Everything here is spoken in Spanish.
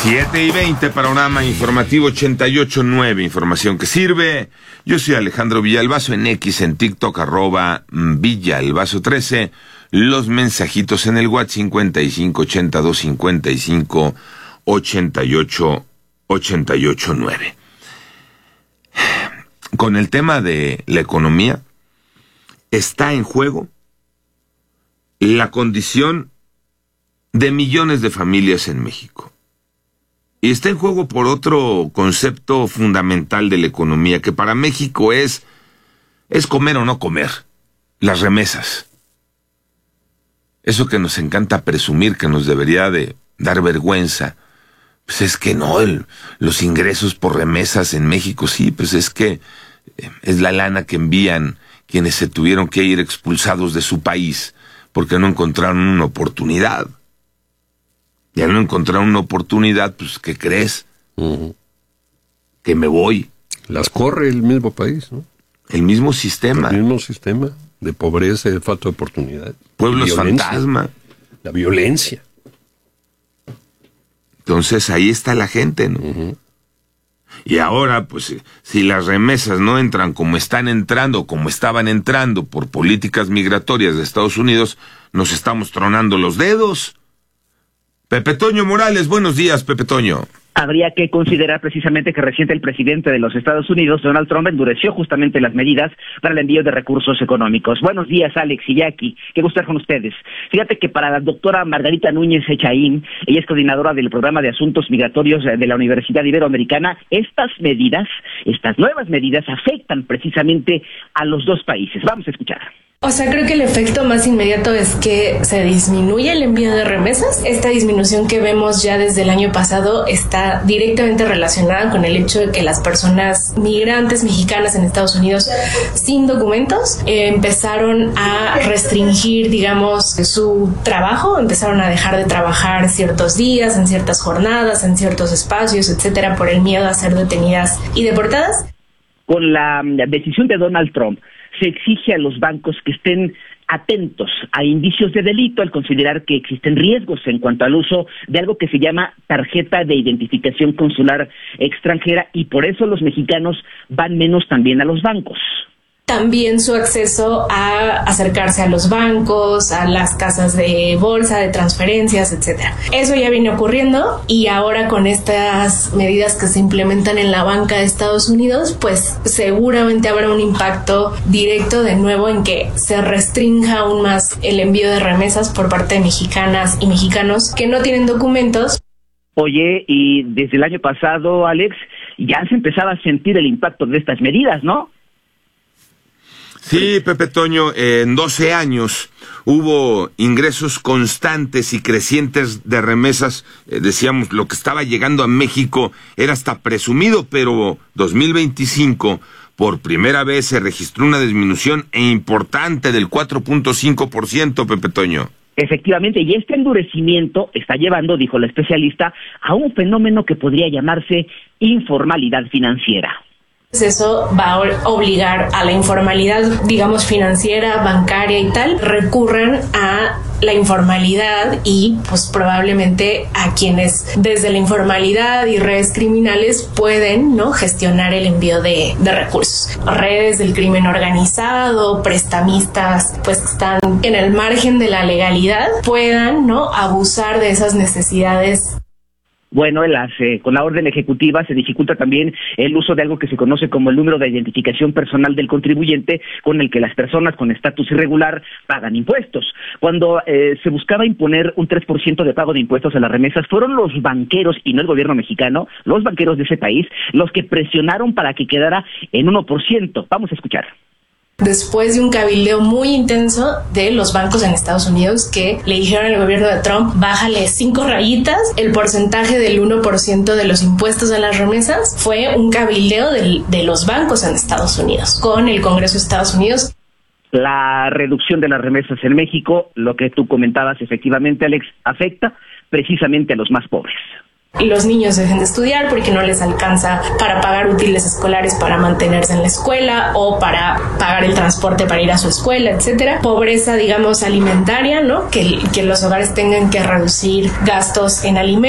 7:20, panorama informativo 88.9, información que sirve. Yo soy Alejandro Villalbazo, en X, en TikTok, @Villalbazo13. Los mensajitos en el WhatsApp 5582558889. Con el tema de la economía, está en juego la condición de millones de familias en México. Y está en juego por otro concepto fundamental de la economía, que para México es comer o no comer, las remesas. Eso que nos encanta presumir, que nos debería de dar vergüenza, pues es que no, los ingresos por remesas en México, sí, pues es que es la lana que envían quienes se tuvieron que ir expulsados de su país porque no encontraron una oportunidad. Y al no encontrar una oportunidad, pues, ¿qué crees? Que me voy. Las corre el mismo país, ¿no? El mismo sistema. El mismo sistema de pobreza y de falta de oportunidad. Pueblos fantasma. La violencia. Entonces ahí está la gente, ¿no? Y ahora, pues, si las remesas no entran como están entrando, como estaban entrando por políticas migratorias de Estados Unidos, nos estamos tronando los dedos. Pepe Toño Morales, buenos días, Pepe Toño. Habría que considerar precisamente que reciente el presidente de los Estados Unidos, Donald Trump, endureció justamente las medidas para el envío de recursos económicos. Buenos días, Alex y Jackie. Qué gusto estar con ustedes. Fíjate que para la doctora Margarita Núñez Echaín, ella es coordinadora del programa de asuntos migratorios de la Universidad Iberoamericana, estas nuevas medidas afectan precisamente a los dos países. Vamos a escuchar. O sea, creo que el efecto más inmediato es que se disminuye el envío de remesas. Esta disminución que vemos ya desde el año pasado está directamente relacionada con el hecho de que las personas migrantes mexicanas en Estados Unidos sin documentos empezaron a restringir, digamos, su trabajo, empezaron a dejar de trabajar ciertos días, en ciertas jornadas, en ciertos espacios, etcétera, por el miedo a ser detenidas y deportadas. Con la decisión de Donald Trump, se exige a los bancos que estén atentos a indicios de delito al considerar que existen riesgos en cuanto al uso de algo que se llama tarjeta de identificación consular extranjera, y por eso los mexicanos van menos también a los bancos. También su acceso a acercarse a los bancos, a las casas de bolsa, de transferencias, etcétera. Eso ya viene ocurriendo, y ahora con estas medidas que se implementan en la banca de Estados Unidos, pues seguramente habrá un impacto directo de nuevo en que se restrinja aún más el envío de remesas por parte de mexicanas y mexicanos que no tienen documentos. Oye, y desde el año pasado, Alex, ya se empezaba a sentir el impacto de estas medidas, ¿no? Sí, Pepe Toño, en 12 años hubo ingresos constantes y crecientes de remesas. Decíamos, lo que estaba llegando a México era hasta presumido, pero 2025, por primera vez se registró una disminución importante del 4.5%, Pepe Toño. Efectivamente, y este endurecimiento está llevando, dijo la especialista, a un fenómeno que podría llamarse informalidad financiera. Eso va a obligar a la informalidad, digamos, financiera, bancaria y tal, recurran a la informalidad y pues probablemente a quienes desde la informalidad y redes criminales pueden, ¿no?, gestionar el envío de recursos. Redes del crimen organizado, prestamistas, pues que están en el margen de la legalidad, puedan, ¿no?, abusar de esas necesidades. Bueno, con la orden ejecutiva se dificulta también el uso de algo que se conoce como el número de identificación personal del contribuyente, con el que las personas con estatus irregular pagan impuestos. Cuando se buscaba imponer un 3% de pago de impuestos a las remesas, fueron los banqueros, y no el gobierno mexicano, los banqueros de ese país, los que presionaron para que quedara en 1%. Vamos a escuchar. Después de un cabildeo muy intenso de los bancos en Estados Unidos que le dijeron al gobierno de Trump, bájale 5 rayitas el porcentaje del 1% de los impuestos a las remesas, fue un cabildeo de los bancos en Estados Unidos con el Congreso de Estados Unidos. La reducción de las remesas en México, lo que tú comentabas efectivamente, Alex, afecta precisamente a los más pobres. Los niños dejan de estudiar porque no les alcanza para pagar útiles escolares para mantenerse en la escuela o para pagar el transporte para ir a su escuela, etcétera. Pobreza, digamos, alimentaria, ¿no? Que los hogares tengan que reducir gastos en alimentos.